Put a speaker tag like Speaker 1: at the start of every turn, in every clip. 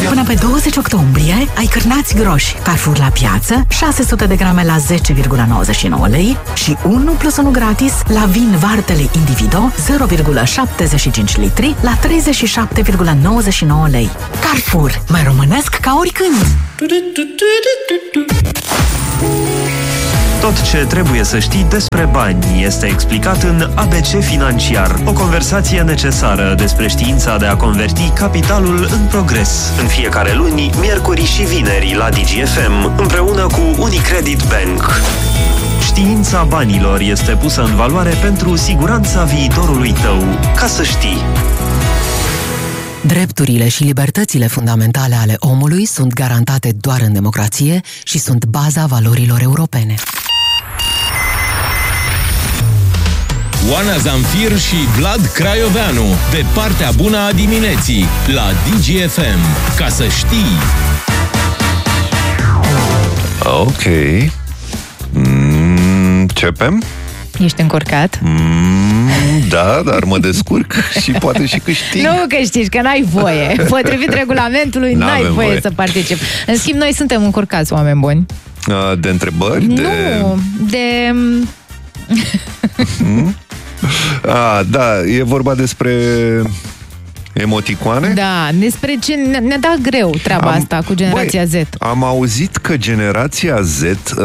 Speaker 1: Până pe 20 octombrie ai cârnați groși Carrefour la piață, 600 de grame la 10,99 lei și 1 + 1 gratis la vin Vartele Individo 0,75 litri la 37,99 lei. Carrefour, mai românesc ca oricând!
Speaker 2: Tot ce trebuie să știi despre bani este explicat în ABC Financiar. O conversație necesară despre știința de a converti capitalul în progres. În fiecare luni, miercuri și vineri la DGFM, împreună cu Unicredit Bank. Știința banilor este pusă în valoare pentru siguranța viitorului tău. Ca să știi.
Speaker 3: Drepturile și libertățile fundamentale ale omului sunt garantate doar în democrație și sunt baza valorilor europene.
Speaker 4: Oana Zamfir și Vlad Craioveanu, de partea bună a dimineții, la DGFM. Ca să știi!
Speaker 5: Ok. Începem?
Speaker 6: Ești încurcat?
Speaker 5: Da, dar mă descurc și poate și câștig.
Speaker 6: Nu câștigi, că n-ai voie. Potrivit regulamentului, n-ai voie să participi. În schimb, noi suntem încurcați, oameni buni.
Speaker 5: De întrebări?
Speaker 6: Nu, de...
Speaker 5: Da, e vorba despre emoticoane?
Speaker 6: Da, despre ce ne-a dat greu treaba asta cu generația Z.
Speaker 5: Am auzit că generația Z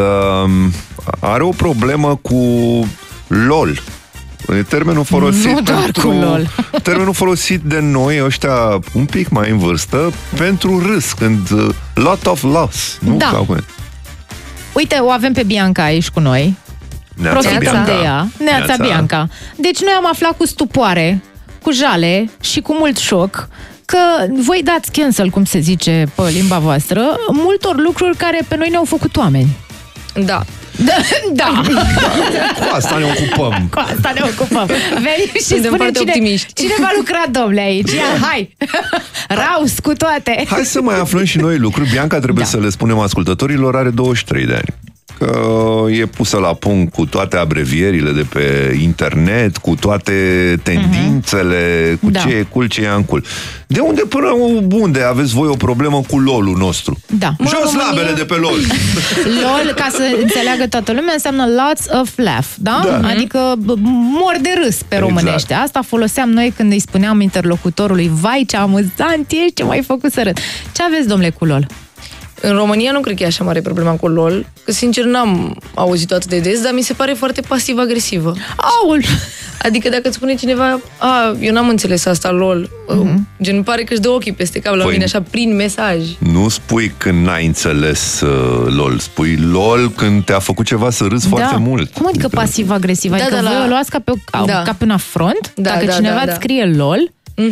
Speaker 5: are o problemă cu LOL. Termenul folosit
Speaker 6: nu doar cu LOL.
Speaker 5: Termenul folosit de noi, ăștia un pic mai în vârstă, pentru râs, când lot of loss. Nu?
Speaker 6: Da. Uite, o avem pe Bianca aici cu noi. Profităm de ea. Neața Bianca. Deci noi am aflat cu stupoare, cu jale și cu mult șoc că voi dați cancel, cum se zice pe limba voastră, multor lucruri care pe noi ne-au făcut oameni.
Speaker 7: Da.
Speaker 6: Da.
Speaker 5: Cu asta ne ocupăm.
Speaker 6: Cu asta ne ocupăm. Veni și
Speaker 7: suntem foarte optimiști.
Speaker 6: Cine va lucra, domnule, aici? Ia, hai! Raus cu toate!
Speaker 5: Hai să mai aflăm și noi lucruri. Bianca, trebuie să le spunem ascultătorilor, are 23 de ani. Că e pusă la punct cu toate abrevierile de pe internet, cu toate tendințele, cu ce e cool, ce e uncool. De unde până unde aveți voi o problemă cu LOL-ul nostru?
Speaker 6: Da.
Speaker 5: Jos labele de pe LOL!
Speaker 6: LOL, ca să înțeleagă toată lumea, înseamnă lots of laugh, da? Adică mor de râs pe românește. Asta foloseam noi când îi spuneam interlocutorului: vai, ce amuzant ești, ce m-ai făcut să râd. Ce aveți, domnule, cu LOL?
Speaker 7: În România nu cred că e așa mare problema cu LOL, că sincer n-am auzit-o atât de des, dar mi se pare foarte pasiv-agresivă.
Speaker 6: Aul!
Speaker 7: Adică dacă îți spune cineva: eu n-am înțeles asta, LOL, gen pare că își dă ochii peste cap la mine așa prin mesaj.
Speaker 5: Nu spui când n-ai înțeles LOL, spui LOL când te-a făcut ceva să râzi foarte mult.
Speaker 6: Cum adică pasiv-agresiv? Adică voi o luați ca pe un afront? Dacă cineva îți scrie LOL?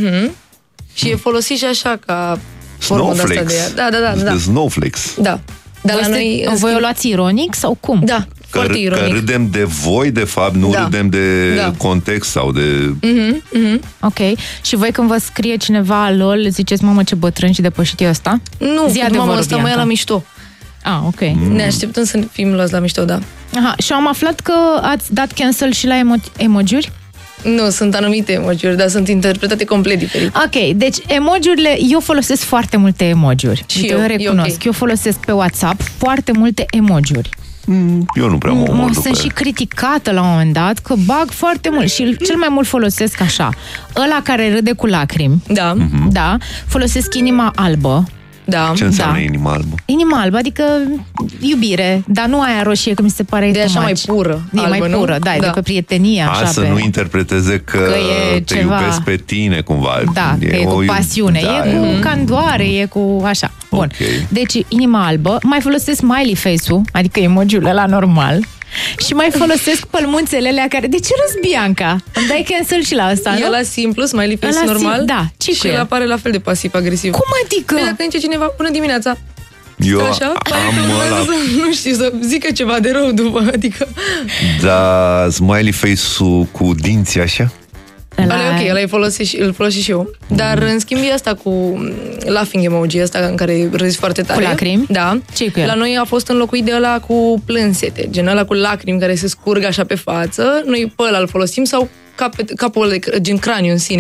Speaker 7: Și e folosit și așa ca...
Speaker 5: Snowflakes.
Speaker 7: Da.
Speaker 5: Snowflakes.
Speaker 7: Da. Dar la noi...
Speaker 6: Voi o luați ironic sau cum?
Speaker 7: Da, foarte ironic.
Speaker 5: Că râdem de voi, de fapt, nu râdem de context sau de...
Speaker 6: Ok. Și voi când vă scrie cineva LOL, ziceți: mamă, ce bătrân și depășit e ăsta?
Speaker 7: Nu, mamă, ăsta mă ia la mișto.
Speaker 6: Ok.
Speaker 7: Ne așteptăm să fim luați la mișto, da.
Speaker 6: Aha. Și am aflat că ați dat cancel și la emoji-uri?
Speaker 7: Nu, sunt anumite emoji-uri, dar sunt interpretate complet diferit.
Speaker 6: Ok, deci emoji-urile, eu folosesc foarte multe emoji-uri. Și eu recunosc. Eu folosesc pe WhatsApp foarte multe emoji-uri.
Speaker 5: Eu nu prea mă
Speaker 6: sunt și criticată la un moment dat că bag foarte mult și cel mai mult folosesc așa: ăla care râde cu lacrimi.
Speaker 7: Da.
Speaker 6: Da. Folosesc inima albă.
Speaker 7: Da.
Speaker 5: Ce înseamnă inima albă?
Speaker 6: Inima albă, adică iubire, dar nu aia roșie, că mi se pare
Speaker 7: de așa mai pură.
Speaker 6: E albă, mai pură, da, e de pe prietenie. Așa,
Speaker 5: să nu interpreteze că te iubesc pe tine, cumva.
Speaker 6: Da, că e cu pasiune, e cu candoare, e cu așa. Bun. Deci, inima albă, mai folosesc smiley face-ul, adică emoji-ul ăla normal. Și mai folosesc pălmuțele alea care... De ce râzi, Bianca? Îmi dai cancel și la asta, nu?
Speaker 7: E la simplu, smiley face normal?
Speaker 6: Da.
Speaker 7: Și el apare la fel de pasiv-agresiv.
Speaker 6: Cum adică?
Speaker 7: Păi dacă zice cineva: bună dimineața,
Speaker 5: eu
Speaker 7: așa, nu știu, să zică ceva de rău după, adică...
Speaker 5: Da, smiley face-ul cu dinții așa?
Speaker 7: Ok, ăla îl folosesc și eu. Dar în schimb e asta cu laughing emoji, ăsta în care râzi foarte tare.
Speaker 6: Cu lacrimi?
Speaker 7: Da.
Speaker 6: Ce-i cu el?
Speaker 7: La noi a fost înlocuit de ăla cu plânsete, gen ăla cu lacrimi care se scurg așa pe față. Noi pe ăla îl folosim, sau capul gen craniu în sine.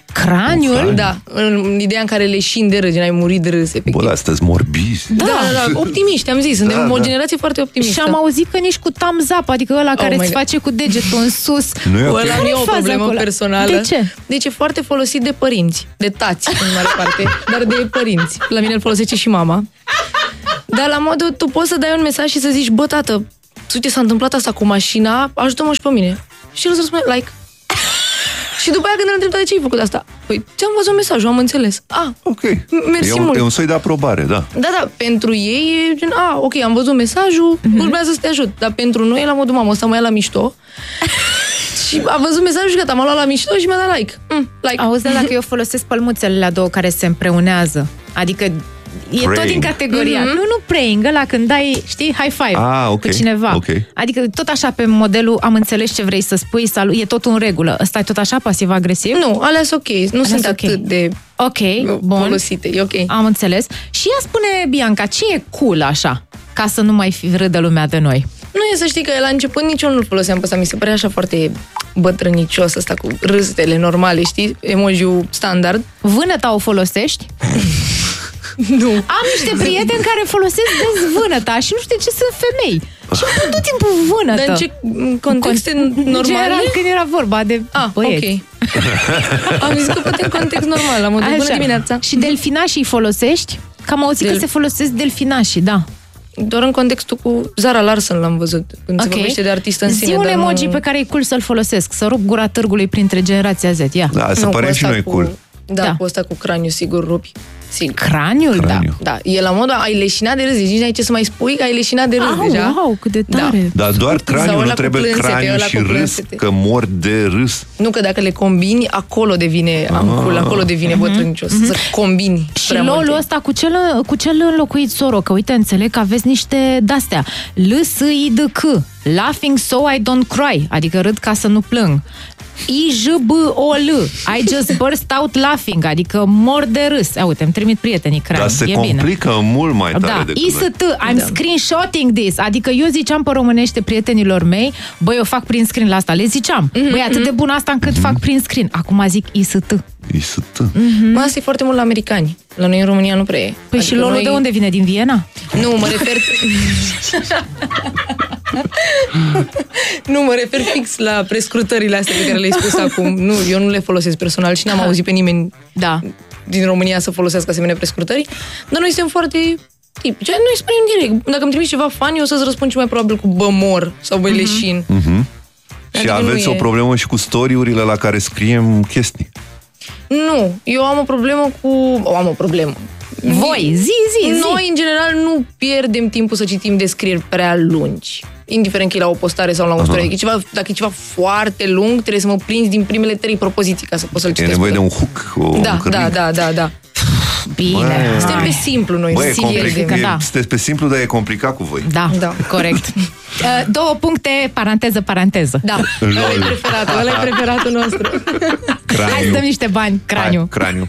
Speaker 6: Craniul?
Speaker 7: Da, în ideea în care leșin de râs, ai murit de râs, efectiv.
Speaker 5: Bă, sunteți morbizi.
Speaker 7: Da, optimiști, am zis, suntem o generație foarte optimistă.
Speaker 6: Și am auzit că nici cu thumbs up, adică ăla care îți face cu degetul în sus.
Speaker 5: Nu e okay.
Speaker 7: Ăla nu e o problemă personală.
Speaker 6: De ce?
Speaker 7: Deci e foarte folosit de părinți, de tați, în mare parte, dar de părinți. La mine îl folosește și mama. Dar la modul, tu poți să dai un mesaj și să zici, bă, tată, uite, s-a întâmplat asta cu mașina, ajută-mă și pe mine. Și el îți răspunde, like. Și după aia când îl întreb, de ce ai făcut asta? Păi, ți-am văzut mesajul, am înțeles.
Speaker 5: Ok.
Speaker 7: Mersi mult.
Speaker 5: E un soi de aprobare, da.
Speaker 7: Da, pentru ei e gen, ok, am văzut mesajul, urmează să te ajut. Dar pentru noi e la modul, mamă, ăsta mă ia la mișto. Și a văzut mesajul și gata, m-a luat la mișto și mi-a dat like. Like.
Speaker 6: Auzi, dacă eu folosesc pălmuțele la două care se împreunează, adică e praying. Tot din categoria. Nu praying, ăla când dai, știi, high five cu cineva.
Speaker 5: Okay.
Speaker 6: Adică tot așa pe modelul am înțeles ce vrei să spui, salut, e tot în regulă. Ăsta e tot așa pasiv-agresiv?
Speaker 7: Nu, alea sunt ok. Nu sunt atât de folosite. E ok.
Speaker 6: Am înțeles. Și ea spune, Bianca, ce e cool așa? Ca să nu mai râdă lumea de noi.
Speaker 7: Nu e, să știi că la început nici eu nu-l foloseam pe ăsta. Mi se părea așa foarte bătrânicios ăsta cu râsele normale, știi? Emoji-ul standard.
Speaker 6: Vânăta o folosești?
Speaker 7: Nu.
Speaker 6: Am niște prieteni care folosesc des vânăta și nu știu de ce sunt femei. Și am tot timpul vânătă.
Speaker 7: Dar în ce contexte normale?
Speaker 6: General, când era vorba de băieți.
Speaker 7: Ok. Am zis că poate în context normal, la modul bună dimineața.
Speaker 6: Și delfinașii îi folosești? Că am auzit că se folosesc delfinașii, da.
Speaker 7: Doar în contextul cu Zara Larsson l-am văzut, când se vorbește de artistă în sine.
Speaker 6: Zi un emoji pe care e cool să-l folosesc, să rup gura târgului printre generația Z, ia.
Speaker 5: Da, să părem și noi cool.
Speaker 7: Da, cu ăsta cu craniu, sigur, rupi. Sigur.
Speaker 6: Craniul?
Speaker 7: Da. E la modul, ai leșinat de râs, nici n-ai ce să mai spui, că ai leșinat de râs deja.
Speaker 6: Wow, cât de tare.
Speaker 5: Dar doar craniul, nu trebuie craniu și râs, că mor de râs.
Speaker 7: Nu, că dacă le combini, acolo devine ancul, acolo devine bătrânicios. Să combini.
Speaker 6: Și lolul ăsta, cu ce l înlocuit Soro? Că uite, înțeleg că aveți niște de-astea. L-S-I-D-C. Laughing so I don't cry. Adică râd ca să nu plâng. I-J-B-O-L. I just burst out laughing. Adică mor de râs. Uite, îmi trimit prietenii crani.
Speaker 5: Dar se complică mult mai tare decât
Speaker 6: I-S-T. I'm screenshotting this. Adică eu ziceam pe românește prietenilor mei, băi, eu fac prin screen la asta. Le ziceam. Băi, atât de bună asta încât fac prin screen. Acum zic I-S-T.
Speaker 5: I-S-T.
Speaker 7: Mă, asta e foarte mult la americani. La noi în România nu prea e.
Speaker 6: Păi adică și lolul de unde vine? Din Viena?
Speaker 7: Nu, mă refer... Nu, mă refer fix la prescrutările astea pe care le-ai spus acum. Nu, eu nu le folosesc personal și n-am auzit pe nimeni din România să folosească asemenea prescrutări. Dar noi suntem foarte tipici. Noi spunem direct. Dacă îmi trimiți ceva fan, eu o să-ți răspund cel mai probabil cu bă mor sau bă leșin.
Speaker 5: Și aveți o problemă și cu story-urile la care scriem chestii?
Speaker 7: Nu, eu am o problemă cu... Am o problemă.
Speaker 6: Voi, zi.
Speaker 7: Noi, în general, nu pierdem timpul să citim descrieri prea lungi. Indiferent că e la o postare sau la un story. Dacă e ceva foarte lung, trebuie să mă prinzi din primele 3 propoziții ca să pot să-l citesc.
Speaker 5: E nevoie de un hook,
Speaker 7: Da.
Speaker 6: Bine.
Speaker 7: Suntem pe simplu noi.
Speaker 5: Sunteți pe simplu, dar e complicat cu voi.
Speaker 6: Da. Corect. 2 puncte, paranteză. Da.
Speaker 7: Ăla e preferatul nostru.
Speaker 6: Hai să dăm niște bani. Craniu.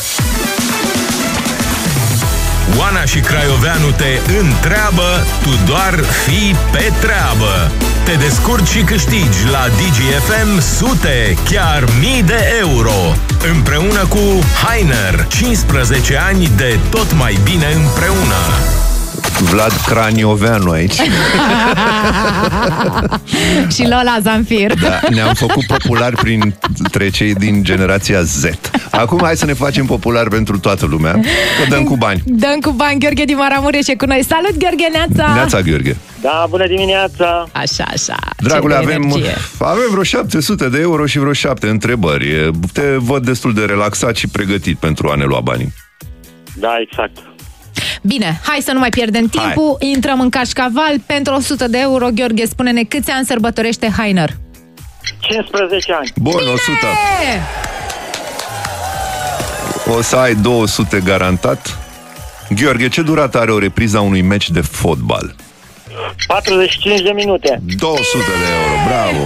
Speaker 4: Oana și Craioveanu te întreabă, tu doar fii pe treabă. Te descurci și câștigi la DGFM sute, chiar mii de euro. Împreună cu Hainer, 15 ani de tot mai bine împreună.
Speaker 5: Vlad Cranioveanu aici.
Speaker 6: Și Lola Zamfir.
Speaker 5: Da, ne-am făcut populari printre cei din generația Z. Acum hai să ne facem populari pentru toată lumea. Că dăm cu bani.
Speaker 6: Dăm cu bani. Gheorghe din Maramureș e cu noi. Salut, Gheorghe, neața!
Speaker 5: Neața, Gheorghe.
Speaker 8: Da, bună dimineața!
Speaker 6: Așa.
Speaker 5: Dragule, avem vreo 700 de euro și vreo 7 întrebări. Te văd destul de relaxat și pregătit pentru a ne lua banii.
Speaker 8: Da, exact.
Speaker 6: Bine, hai să nu mai pierdem timpul. Intrăm în cașcaval pentru 100 de euro. Gheorghe, spune-ne câți ani sărbătorește Hainer?
Speaker 8: 15 ani.
Speaker 5: Bun,
Speaker 6: bine!
Speaker 5: 100. O să ai 200 garantat. Gheorghe, ce durată are o repriză a unui meci de fotbal?
Speaker 8: 45 de minute.
Speaker 5: 200 de euro, bravo!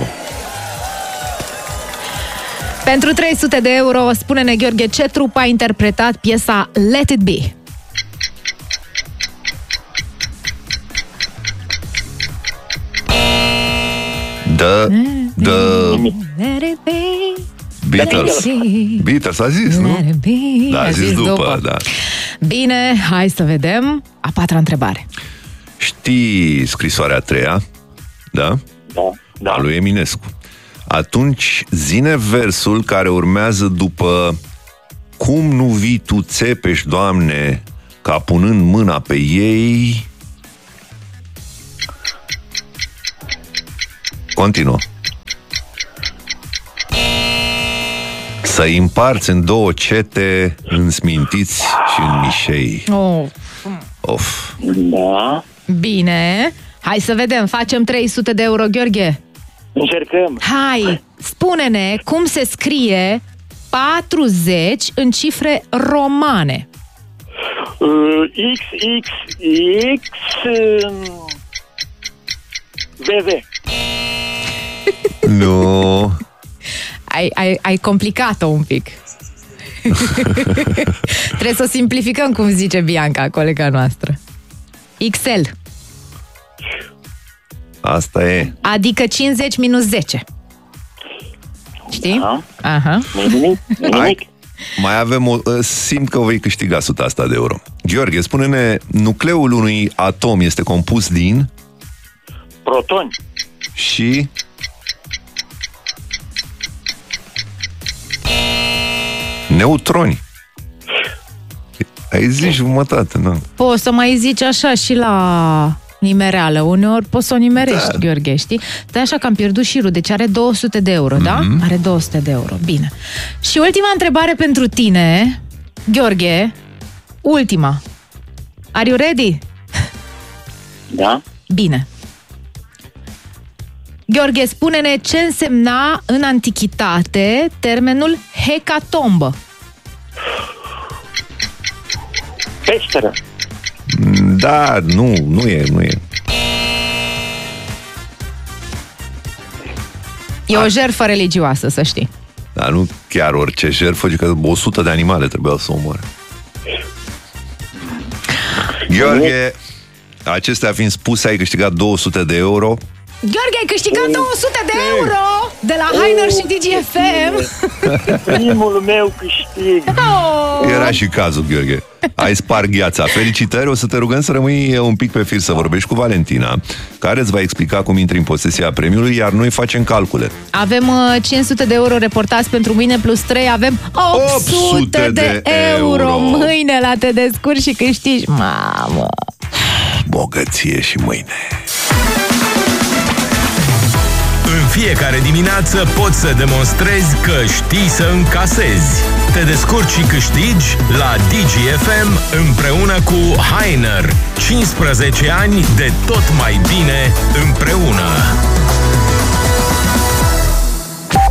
Speaker 6: Pentru 300 de euro, spune-ne, Gheorghe, ce trup a interpretat piesa Let It Be?
Speaker 5: Beatles a zis, nu? Da, a zis după, da.
Speaker 6: Bine, hai să vedem a patra întrebare.
Speaker 5: Știi scrisoarea a treia? Da?
Speaker 8: Da.
Speaker 5: A lui Eminescu. Atunci zine versul care urmează după: cum nu vii tu țepeși, Doamne, ca punând mâna pe ei... Continuă. Să-i împarți în două cete, în smintiți și în mișei. Of.
Speaker 8: Da.
Speaker 6: Bine, hai să vedem, facem 300 de euro, Gheorghe.
Speaker 8: Încercăm.
Speaker 6: Hai, spune-ne cum se scrie 40 în cifre romane.
Speaker 8: XXX BV.
Speaker 5: Nu.
Speaker 6: Ai complicat-o un pic. Trebuie să o simplificăm, cum zice Bianca, colega noastră. XL.
Speaker 5: Asta e.
Speaker 6: Adică 50 minus 10. Știi?
Speaker 8: Da.
Speaker 6: Aha.
Speaker 8: Nimic.
Speaker 5: Mai avem simt că o vei câștiga 100 asta de euro. Gheorghe, spune-ne, nucleul unui atom este compus din...
Speaker 8: Protoni.
Speaker 5: Și... neutroni. Ai zis jumătate, nu?
Speaker 6: Poți să mai zici așa și la nimereală. Uneori poți să o nimerești, da. Gheorghe, știi? Dar așa că am pierdut șirul, deci are 200 de euro, da? Are 200 de euro, bine. Și ultima întrebare pentru tine, Gheorghe, ultima. Are you ready?
Speaker 8: Da.
Speaker 6: Bine. Gheorghe, spune-ne ce însemna în antichitate termenul hecatombă.
Speaker 8: Peșteră.
Speaker 5: Da, nu e.
Speaker 6: E o jertfă religioasă, să știi.
Speaker 5: Dar nu chiar orice jertfă, ci că 100 de animale trebuiau să omoare. Gheorghe, acestea fiind spuse, ai câștigat 200 de euro.
Speaker 6: Gheorghe, ai câștigat 200 de euro de la Hainer și DGFM.
Speaker 8: Primul meu câștig.
Speaker 5: Era și cazul, Gheorghe. Ai spart gheața. Felicitări, o să te rugăm să rămâi un pic pe fir să vorbești cu Valentina, care îți va explica cum intri în posesia premiului, iar noi facem calcule.
Speaker 6: Avem 500 de euro reportați pentru mâine, plus 3 avem 800 de euro mâine la Te Descurci și câștigi. Mamă!
Speaker 5: Bogăție și mâine.
Speaker 4: În fiecare dimineață poți să demonstrezi că știi să încasezi. Te descurci și câștigi la DGFM împreună cu Hainer. 15 ani de tot mai bine împreună.